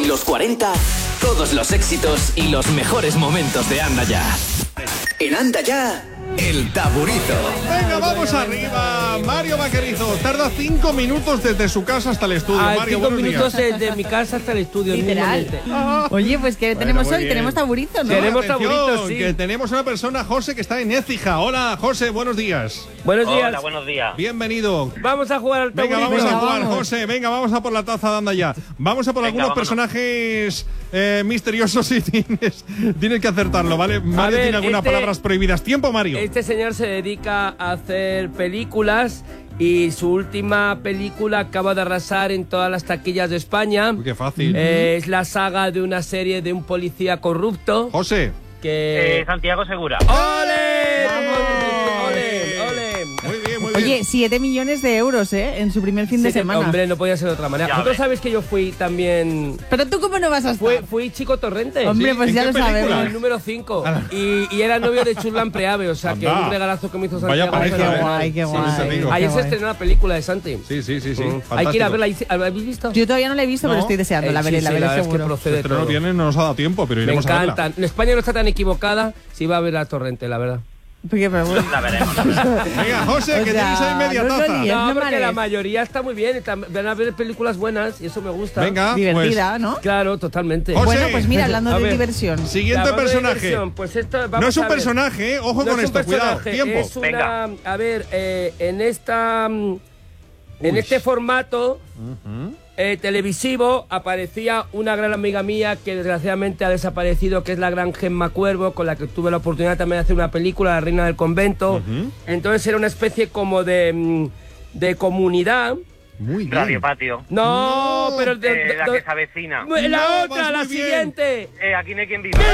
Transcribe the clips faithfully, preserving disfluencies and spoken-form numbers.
los cuarenta, todos los éxitos y los mejores momentos de Anda Ya. En Anda Ya, El Taburito. Venga, vamos arriba. Mario Vaquerizo tarda cinco minutos desde su casa hasta el estudio. Ah, Mario, cinco buenos minutos días. desde mi casa hasta el estudio. Literal. Ah. Oye, pues ¿qué Bueno, tenemos muy hoy? bien. Tenemos taburito, ¿no? Tenemos Atención, taburito, sí. que tenemos una persona, José, que está en Écija. Hola, José, buenos días. Buenos días. Hola, buenos días. Bienvenido. Vamos a jugar al taburito. Venga, vamos a Venga, jugar, vamos. José. Venga, vamos a por la taza de Anda Ya. Vamos a por Venga, algunos vámonos. personajes eh, misteriosos y tienes, tienes que acertarlo, ¿vale? Mario ver, tiene algunas este- palabras prohibidas. Tiempo, Mario. Este señor se dedica a hacer películas y su última película acaba de arrasar en todas las taquillas de España. Uy, qué fácil. Eh, es la saga de una serie de un policía corrupto José. que... Eh, Santiago Segura. ¡Ole! Vamos. ¡Ole! ¡Ole! Muy bien, muy bien. Oye, siete millones de euros, ¿eh? En su primer fin de Sí, semana. Hombre, no podía ser de otra manera. Ya Vosotros ves. sabéis que yo fui también... Pero tú, ¿cómo no vas a estar? Fui, fui Chico Torrente. Hombre, ¿Sí? pues ¿En ya qué lo película? El sabemos. número cinco. Ah. Y, y era novio de Churlan Preave, o sea que Anda. un regalazo que me hizo Vaya Santiago. pareja, Qué ¿eh? guay, qué Sí, guay. sí, te digo. Ayer Qué se guay. estrenó la película de Santi. Sí, sí, sí, sí. Mm. Hay Fantástico. que ir a verla. ¿La habéis visto? Yo todavía no la he visto, No. pero estoy deseando. La Eh, veré, sí, la sí, veré verdad es que seguro. procede Este no todo. viene, no nos ha dado tiempo, pero Me iremos a verla. encantan. En España no está tan equivocada si va a ver a Torrente, la verdad. Porque, pero bueno. La veremos. la veremos. Venga, José, O que sea, tenéis ahí media no es lo taza. ni- Es No, no porque la mares. mayoría está muy bien. y tam- Van a ver películas buenas y eso me gusta. Venga, Divertida, ¿no? Claro, totalmente. José. Bueno, pues mira, hablando A de ver. diversión. pues, siguiente Hablando de personaje. diversión, Pues esto, vamos No es un a ver. personaje, ¿eh? Ojo No con es un esto, cuidado. personaje, Tiempo. Es una, Venga. a ver, eh, en esta, mm, en Uy. este formato eh, televisivo aparecía una gran amiga mía que desgraciadamente ha desaparecido, que es la gran Gemma Cuervo, con la que tuve la oportunidad también de hacer una película, La Reina del Convento. Entonces era una especie como de, mm, de comunidad. Muy bien. Radio Patio. No, No, pero de- Eh, de- la de- que se avecina. la No, otra, vas la muy bien. siguiente. Eh, aquí no hay quien viva.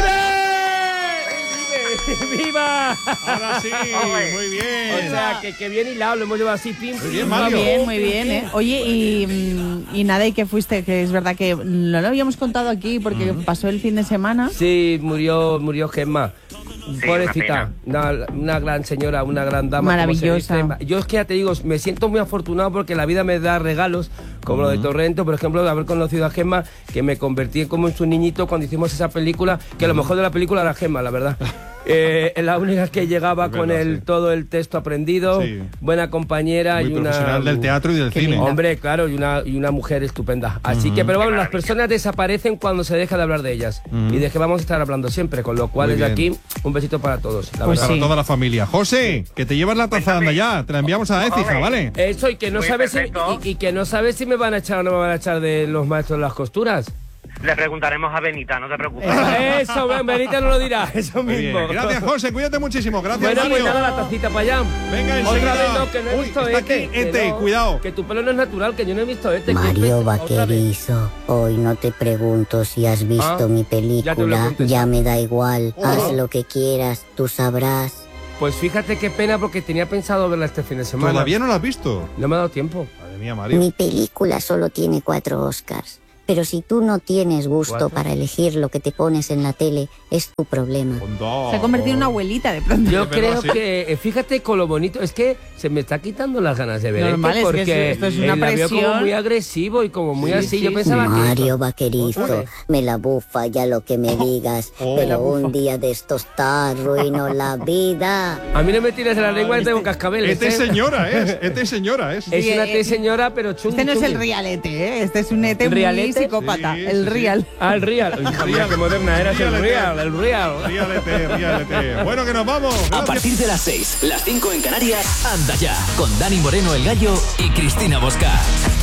¡Vive! ¡Viva! Ahora sí, Ole. muy O bien. sea, que, que bien hilado, lo hemos llevado así, pim, Muy bien, pim, Mario. Muy pim, bien, muy pim, bien, pim. ¿eh? Oye, y, mm, y nada, y que fuiste, que es verdad que no lo habíamos contado aquí porque pasó el fin de semana. Sí, murió, murió Gemma. Sí, Pobrecita, una, una gran señora, una gran dama. como se Maravillosa. dice. Yo es que ya te digo, me siento muy afortunado porque la vida me da regalos, como lo de Torrento, por ejemplo, de haber conocido a Gemma, que me convertí como en su niñito cuando hicimos esa película, que lo mejor de la película era Gemma, la verdad. Eh, la única que llegaba Es con verdad, el sí. todo el texto aprendido, Sí. buena compañera Muy y una profesional del teatro y del Qué cine. linda. Hombre, claro, y una, y una mujer estupenda. Así que, pero vamos, Qué las maravilla. personas desaparecen cuando se deja de hablar de ellas. Y de que vamos a estar hablando siempre, con lo cual Muy desde bien. aquí, un besito para todos. La Pues verdad. Para sí. toda la familia. José, que te llevas la taza de Anda Ya. Te la enviamos a Écija, Ole. ¿vale? Eso, y que no Muy sabes si, perfecto. y, y que no sabes si me van a echar o no me van a echar de los maestros de las costuras. Le preguntaremos a Benita, no te preocupes. Eso, Benita no lo dirá, eso Muy mismo. bien. Gracias, José. Cuídate muchísimo. Gracias, Bueno, pues Mario. nada, la tacita para allá. Venga, Otra enseguida. vez no, que no he Uy, visto está este. aquí, que este, no, cuidado. Que tu pelo no es natural, que yo no he visto este. que Mario otra vez. Vaquerizo, hoy no te pregunto si has visto Ah, mi ya te lo he película, contestado. ya me da igual, Oh. haz lo que quieras, tú sabrás. Pues fíjate qué pena porque tenía pensado verla este fin de semana. ¿Todavía no la has visto? No me ha dado tiempo. Madre mía, Mario. Mi película solo tiene cuatro Oscars, pero si tú no tienes gusto ¿Cuatro? para elegir lo que te pones en la tele, es tu problema. Hondo. Se ha convertido en una abuelita de pronto. Yo Es verdad, creo sí. que, eh, fíjate con lo bonito, es que se me está quitando las ganas de ver Normal, este, es que porque esto es una eh, la veo como presión. muy agresivo y como muy Sí, así. sí, Yo sí. pensaba que... Mario Vaquerizo, Hombre. me la bufa ya lo que me digas, Oh. pero un día de estos te arruino la vida. A mí no me tires de la lengua y tengo cascabeles. Este es ¿eh? señora, ¿eh? Este es señora, ¿eh? Es Sí, una eh, T señora, pero chungi, Este no es el chungi. realete, ¿eh? Este es un ete muy ¿Realete? psicópata. Sí, el sí, sí. real. Ah, el real. Uy, hija mía, qué moderna eras, el Realete. real, el real. Ríalete, ríalete. Bueno, que nos vamos. A Gracias. partir de las seis, las cinco en Canarias, Anda Ya, con Dani Moreno el Gallo y Cristina Bosca.